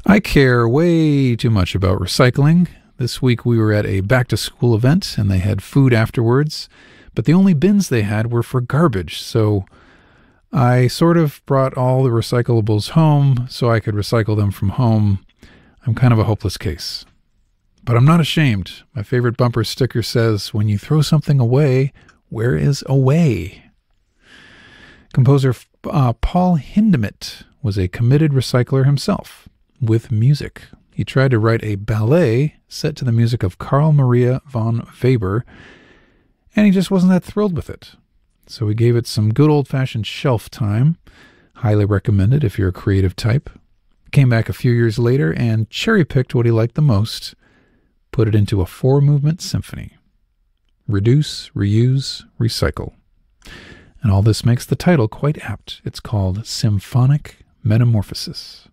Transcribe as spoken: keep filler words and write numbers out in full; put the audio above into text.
I care way too much about recycling. This week we were at a back-to-school event and they had food afterwards, but the only bins they had were for garbage, so I sort of brought all the recyclables home so I could recycle them from home. I'm kind of a hopeless case. But I'm not ashamed. My favorite bumper sticker says, "When you throw something away, where is away?" Composer uh, Paul Hindemith was a committed recycler himself. With music, he tried to write a ballet set to the music of Carl Maria von Weber, and he just wasn't that thrilled with it. So he gave it some good old-fashioned shelf time. Highly recommended if you're a creative type. Came back a few years later and cherry-picked what he liked the most, put it into a four-movement symphony. Reduce, reuse, recycle. And all this makes the title quite apt. It's called Symphonic Metamorphosis.